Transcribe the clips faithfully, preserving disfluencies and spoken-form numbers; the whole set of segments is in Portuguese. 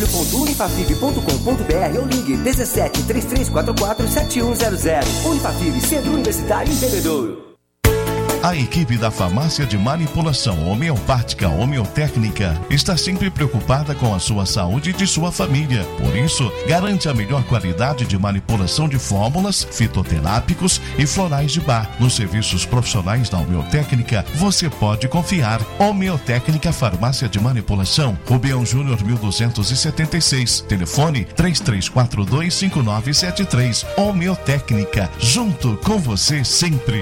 w w w ponto unifafib ponto com ponto b r ou ligue dezessete, trinta e três quarenta e quatro, setenta e um zero zero. Unifafib, Centro Universitário em Bebedouro. A equipe da Farmácia de Manipulação Homeopática Homeotécnica está sempre preocupada com a sua saúde e de sua família. Por isso, garante a melhor qualidade de manipulação de fórmulas, fitoterápicos e florais de bar. Nos serviços profissionais da Homeotécnica, você pode confiar. Homeotécnica Farmácia de Manipulação, Rubião Júnior mil duzentos e setenta e seis. Telefone três três quatro dois, cinco nove sete três. Homeotécnica, junto com você sempre.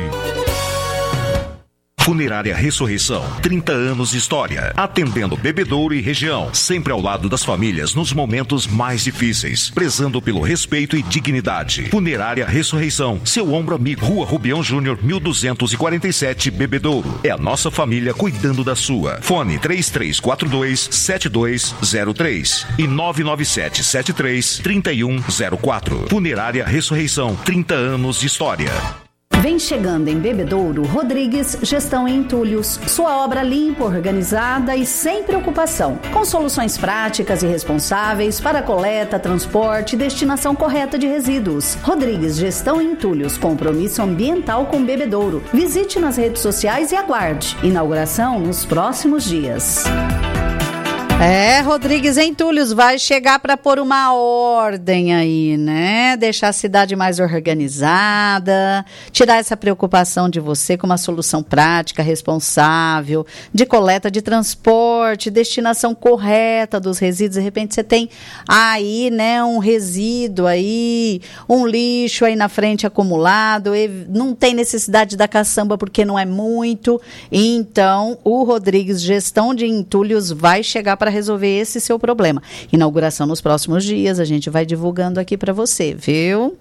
Funerária Ressurreição, trinta anos de história, atendendo Bebedouro e região, sempre ao lado das famílias nos momentos mais difíceis, prezando pelo respeito e dignidade. Funerária Ressurreição, seu ombro amigo, Rua Rubião Júnior mil duzentos e quarenta e sete, Bebedouro. É a nossa família cuidando da sua. Fone três três quatro dois, sete dois zero três e nove nove sete sete três, três um zero quatro. Funerária Ressurreição, trinta anos de história. Vem chegando em Bebedouro, Rodrigues Gestão em Entulhos. Sua obra limpa, organizada e sem preocupação. Com soluções práticas e responsáveis para a coleta, transporte e destinação correta de resíduos. Rodrigues Gestão em Entulhos, compromisso ambiental com Bebedouro. Visite nas redes sociais e aguarde. Inauguração nos próximos dias. É, Rodrigues Entulhos vai chegar para pôr uma ordem aí, né? Deixar a cidade mais organizada, tirar essa preocupação de você com uma solução prática, responsável, de coleta de transporte, destinação correta dos resíduos. De repente você tem aí, né, um resíduo aí, um lixo aí na frente acumulado, não tem necessidade da caçamba porque não é muito. Então, o Rodrigues Gestão de Entulhos vai chegar para resolver esse seu problema. Inauguração nos próximos dias, a gente vai divulgando aqui para você, viu?